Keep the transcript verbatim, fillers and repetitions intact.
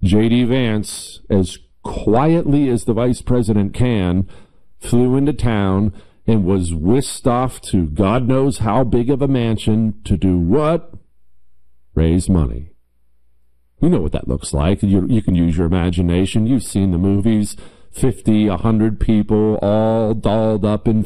J D. Vance, as quietly as the vice president can, flew into town and was whisked off to God knows how big of a mansion to do what? Raise money. You know what that looks like. You, you can use your imagination. You've seen the movies. fifty, a hundred people all dolled up in